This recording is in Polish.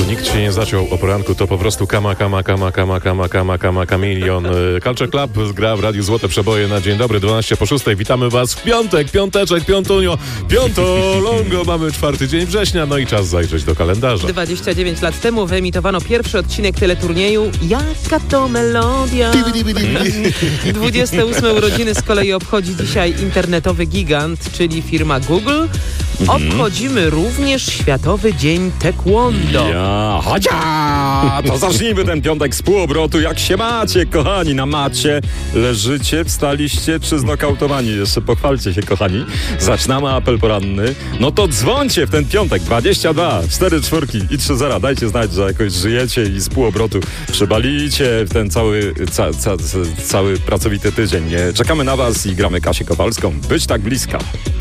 nikt się nie zaciął o poranku, to po prostu kamilion. Culture Club gra w Radiu Złote Przeboje na dzień dobry, 12:06. Witamy was w piątek, piąteczek, piątunio, piątolongo. Mamy 4 dzień września, no i czas zajrzeć do kalendarza. 29 lat temu wyemitowano pierwszy odcinek teleturnieju Jaka to melodia. 28 urodziny z kolei obchodzi dzisiaj internetowy gigant, czyli firma Google. Obchodzimy również Światowy Dzień Taekwondo. Ja, chociaż to zacznijmy ten piątek z półobrotu. Jak się macie, kochani? Na macie leżycie, wstaliście czy znokautowani? Jeszcze pochwalcie się, kochani. Zaczynamy apel poranny. No to dzwońcie w ten piątek. 22, 4 czwórki i 3 zera. Dajcie znać, że jakoś żyjecie i z półobrotu przebalicie w ten cały pracowity tydzień. Czekamy na was i gramy Kasię Kowalską. Być tak bliska.